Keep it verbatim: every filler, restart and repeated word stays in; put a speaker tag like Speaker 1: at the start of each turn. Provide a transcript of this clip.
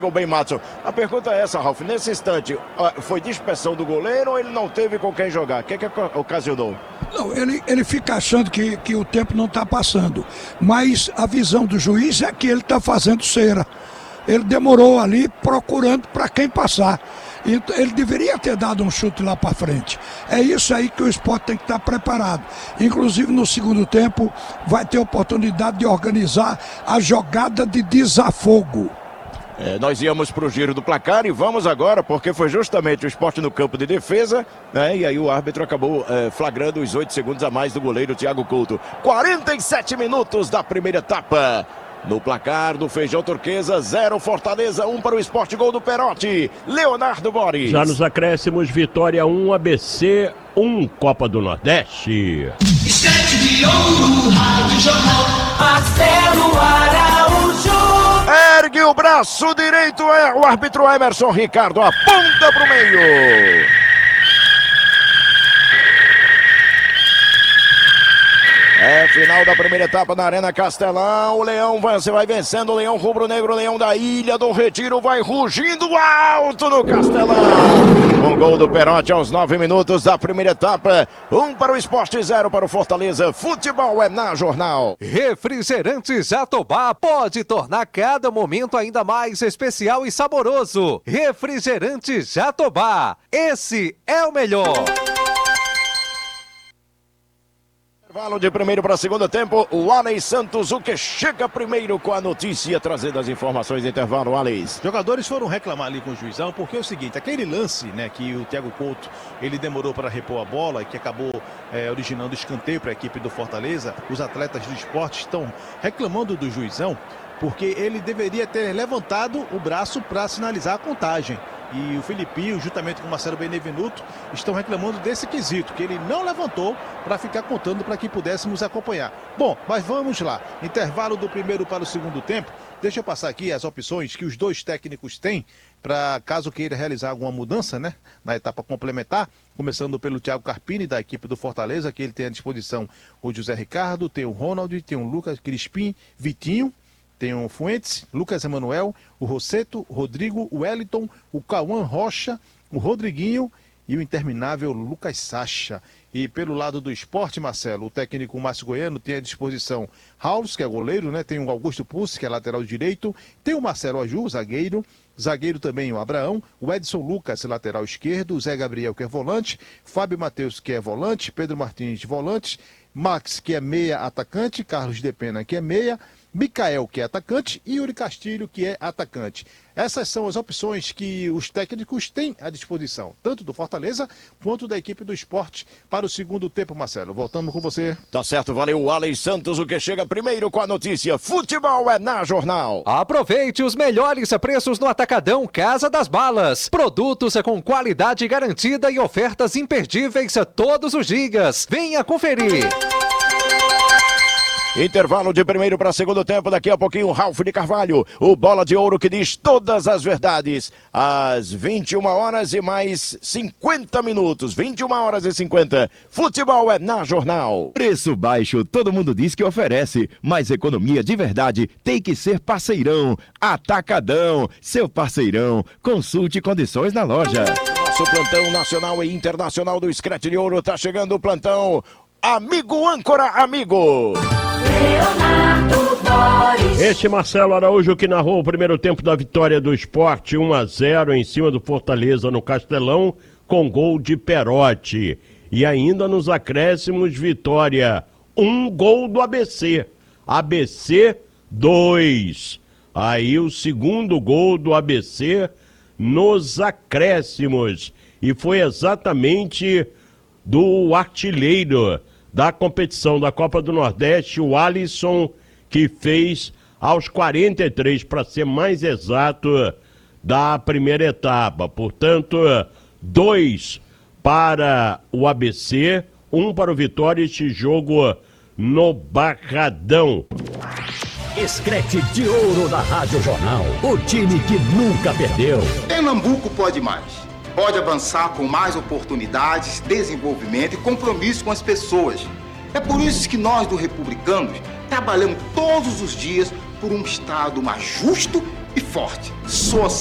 Speaker 1: Bem, Matson. A pergunta é essa, Ralf. Nesse instante, foi dispersão do goleiro ou ele não teve com quem jogar? O que, que ocasionou?
Speaker 2: Não, ele, ele fica achando que, que o tempo não está passando. Mas a visão do juiz é que ele está fazendo cera. Ele demorou ali procurando para quem passar. Então, ele deveria ter dado um chute lá para frente. É isso aí que o Sport tem que estar preparado. Inclusive no segundo tempo vai ter oportunidade de organizar a jogada de desafogo.
Speaker 1: É, nós íamos para o giro do placar e vamos agora, porque foi justamente o Sport no campo de defesa, né? E aí o árbitro acabou é, flagrando os oito segundos a mais do goleiro Thiago Couto. quarenta e sete minutos da primeira etapa. No placar do Feijão Turquesa, zero Fortaleza, um para o Sport, gol do Perotti. Leonardo Boris.
Speaker 3: Já nos acréscimos, Vitória um, A B C um, Copa do Nordeste.
Speaker 4: Esquete de ouro, Rádio Jornal, Marcelo Araújo.
Speaker 1: Ergue o braço direito, é o árbitro Emerson Ricardo, aponta para o meio. É final da primeira etapa na Arena Castelão. O Leão você vai vencendo. O Leão rubro-negro, Leão da Ilha do Retiro vai rugindo alto no Castelão. Um gol do Perotti aos nove minutos da primeira etapa. Um para o Sport, zero para o Fortaleza. Futebol é na Jornal.
Speaker 5: Refrigerantes Jatobá pode tornar cada momento ainda mais especial e saboroso. Refrigerantes Jatobá, esse é o melhor.
Speaker 1: Intervalo de primeiro para segundo tempo, o Alex Santos, o que chega primeiro com a notícia, trazendo as informações do intervalo, Alex.
Speaker 6: Jogadores foram reclamar ali com o juizão, porque é o seguinte, aquele lance, né, que o Thiago Couto, ele demorou para repor a bola, e que acabou é, originando escanteio para a equipe do Fortaleza, os atletas do Sport estão reclamando do juizão, porque ele deveria ter levantado o braço para sinalizar a contagem. E o Filipinho, juntamente com o Marcelo Benevenuto, estão reclamando desse quesito, que ele não levantou para ficar contando para que pudéssemos acompanhar. Bom, mas vamos lá. Intervalo do primeiro para o segundo tempo. Deixa eu passar aqui as opções que os dois técnicos têm para caso queira realizar alguma mudança, né, na etapa complementar. Começando pelo Thiago Carpini, da equipe do Fortaleza, que ele tem à disposição o José Ricardo, tem o Ronald, tem o Lucas Crispim, Vitinho. Tem o Fuentes, Lucas Emanuel, o Rosseto, o Rodrigo, o Wellington, o Cauã Rocha, o Rodriguinho e o interminável Lucas Sacha. E pelo lado do Sport, Marcelo, o técnico Márcio Goiano tem à disposição Raus, que é goleiro, né? Tem o Augusto Pussi, que é lateral direito, tem o Marcelo Aju, zagueiro, zagueiro também o Abraão, o Edson Lucas, lateral esquerdo, o Zé Gabriel, que é volante, Fábio Matheus, que é volante, Pedro Martins, volante, Max, que é meia atacante, Carlos De Pena, que é meia, Micael, que é atacante, e Yuri Castilho, que é atacante. Essas são as opções que os técnicos têm à disposição, tanto do Fortaleza quanto da equipe do Sport para o segundo tempo, Marcelo. Voltamos com você.
Speaker 1: Tá certo, valeu, Alex Santos, o que chega primeiro com a notícia. Futebol é na Jornal.
Speaker 5: Aproveite os melhores preços no Atacadão Casa das Balas. Produtos com qualidade garantida e ofertas imperdíveis todos os dias. Venha conferir.
Speaker 1: Intervalo de primeiro para segundo tempo, daqui a pouquinho o Ralf de Carvalho, o Bola de Ouro que diz todas as verdades, às vinte e uma horas e mais cinquenta minutos, vinte e uma horas e cinquenta, futebol é na Jornal.
Speaker 7: Preço baixo, todo mundo diz que oferece, mas economia de verdade tem que ser parceirão, Atacadão, seu parceirão, consulte condições na loja.
Speaker 1: Nosso plantão nacional e internacional do Scratch de Ouro, tá chegando o plantão Amigo Âncora Amigo.
Speaker 4: Leonardo Boris.
Speaker 3: Este Marcelo Araújo que narrou o primeiro tempo da vitória do Sport, um a zero em cima do Fortaleza no Castelão, com gol de Perotti. E ainda nos acréscimos, vitória, um gol do A B C. A B C dois. Aí o segundo gol do A B C nos acréscimos. E foi exatamente do artilheiro da competição da Copa do Nordeste, o Alisson, que fez aos quarenta e três, para ser mais exato, da primeira etapa. Portanto, dois para o A B C, um para o Vitória, este jogo no Barradão.
Speaker 8: Scratch de Ouro da Rádio Jornal, o time que nunca perdeu.
Speaker 9: Pernambuco pode mais. Pode avançar com mais oportunidades, desenvolvimento e compromisso com as pessoas. É por isso que nós, do Republicanos, trabalhamos todos os dias por um Estado mais justo e forte. Sou